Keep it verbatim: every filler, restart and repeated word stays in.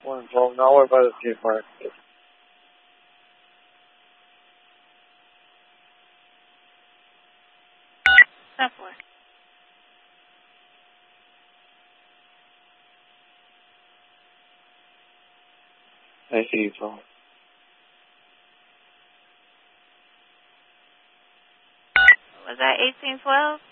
one twelve. Now what about the skate park? ten four. I see you, Phil. Was that eighteen twelve?